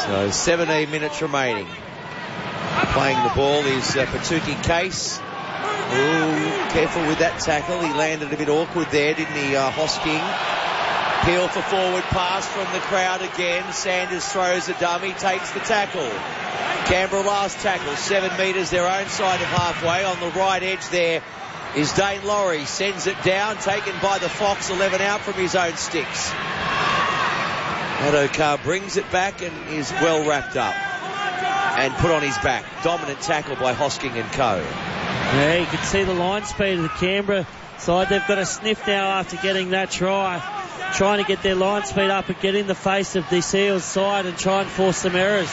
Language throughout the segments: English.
So 17 minutes remaining. Playing the ball is Patuki Case. Ooh, careful with that tackle. He landed a bit awkward there, didn't he, Hosking? Peel for forward pass from the crowd again. Sanders throws a dummy, takes the tackle. Canberra last tackle, 7 metres their own side of halfway. On the right edge there is Dane Laurie. Sends it down, taken by the Fox, 11 out from his own sticks. Addo-Carr brings it back and is well wrapped up and put on his back. Dominant tackle by Hosking and co. Yeah, you can see the line speed of the Canberra side. They've got a sniff now after getting that try. Trying to get their line speed up and get in the face of the Seals side and try and force some errors.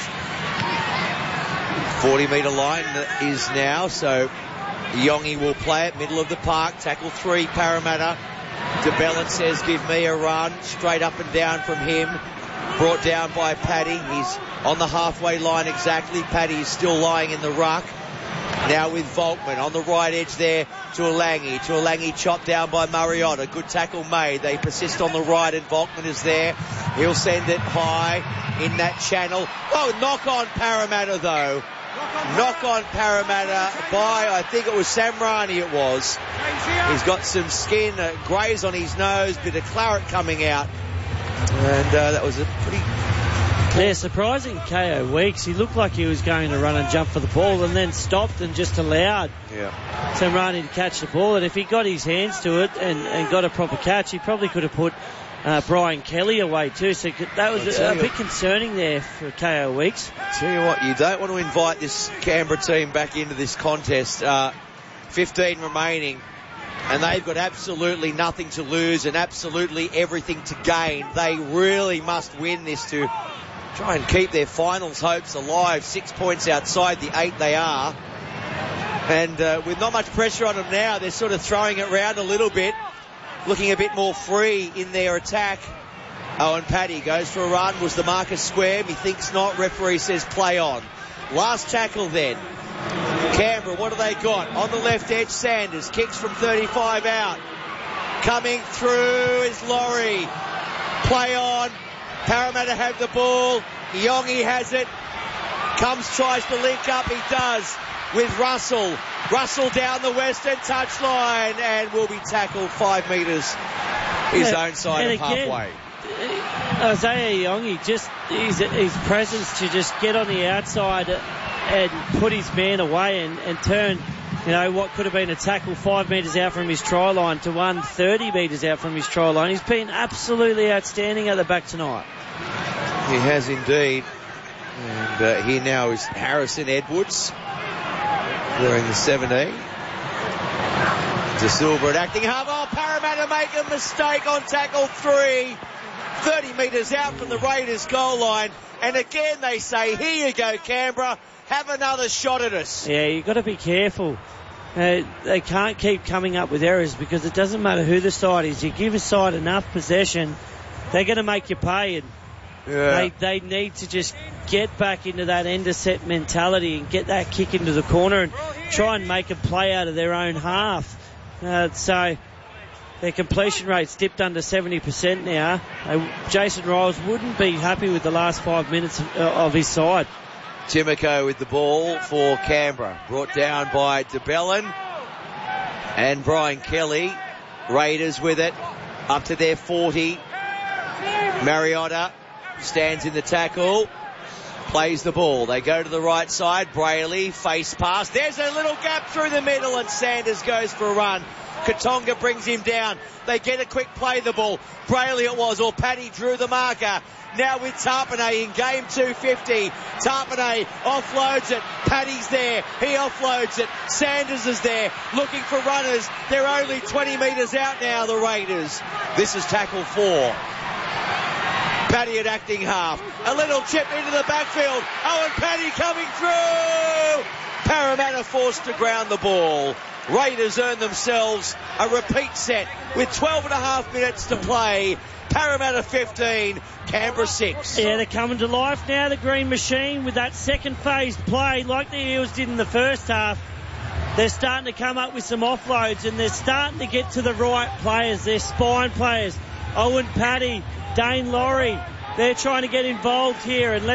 40-metre line is now, so Yongi will play it, middle of the park, tackle 3, Parramatta. DeBellin says, give me a run, straight up and down from him. Brought down by Paddy. He's on the halfway line exactly. Paddy is still lying in the ruck. Now with Volkman on the right edge there to Alangi. Tuolangi chopped down by Mariota. Good tackle made. They persist on the right and Volkman is there. He'll send it high in that channel. Oh, knock on Parramatta though. Knock on Parramatta by, I think it was Samrani it was. He's got some skin, graze on his nose, bit of claret coming out. And that was a pretty... Yeah, surprising K.O. Weeks. He looked like he was going to run and jump for the ball and then stopped and just allowed Samrani to catch the ball. And if he got his hands to it and got a proper catch, he probably could have put Brian Kelly away too. So that was a bit concerning there for K.O. Weeks. Tell you what, you don't want to invite this Canberra team back into this contest. 15 remaining. And they've got absolutely nothing to lose and absolutely everything to gain. They really must win this to try and keep their finals hopes alive. 6 points outside the 8 they are. And with not much pressure on them now, they're sort of throwing it around a little bit, looking a bit more free in their attack. Owen Paddy goes for a run. Was the marker squared? He thinks not. Referee says play on. Last tackle then. Canberra, what have they got? On the left edge, Sanders kicks from 35 out. Coming through is Laurie. Play on. Parramatta have the ball. Yongi has it. Tries to link up. He does with Russell. Russell down the western touchline and will be tackled 5 metres his own side of halfway. Isaiah Yongi, just his presence to just get on the outside and put his man away and turn, what could have been a tackle 5 metres out from his try line to one 30 metres out from his try line. He's been absolutely outstanding at the back tonight. He has indeed. And here now is Harrison Edwards wearing the 17. De Silva at acting half. Oh, Parramatta make a mistake on tackle 3. 30 metres out from the Raiders goal line. And again they say, here you go, Canberra. Have another shot at us. Yeah, you've got to be careful. They can't keep coming up with errors because it doesn't matter who the side is. You give a side enough possession, they're going to make you pay. And they need to just get back into that end of set mentality and get that kick into the corner and try and make a play out of their own half. So their completion rate's dipped under 70% now. Jason Riles wouldn't be happy with the last 5 minutes of his side. Timoko with the ball for Canberra. Brought down by DeBellin and Brian Kelly. Raiders with it. Up to their 40. Mariota stands in the tackle. Plays the ball. They go to the right side. Brayley, face pass. There's a little gap through the middle and Sanders goes for a run. Katonga brings him down. They get a quick play the ball. Brayley it was, or Paddy drew the marker. Now with Tarpanay in game 250. Tarpanay offloads it. Paddy's there. He offloads it. Sanders is there looking for runners. They're only 20 metres out now, the Raiders. This is tackle 4. Paddy at acting half. A little chip into the backfield. Owen Paddy coming through. Parramatta forced to ground the ball. Raiders earn themselves a repeat set with 12 and a half minutes to play. Parramatta 15, Canberra 6. Yeah, they're coming to life now, the Green Machine, with that second phase play like the Eels did in the first half. They're starting to come up with some offloads and they're starting to get to the right players, their spine players. Owen Paddy, Dane Laurie, they're trying to get involved here and let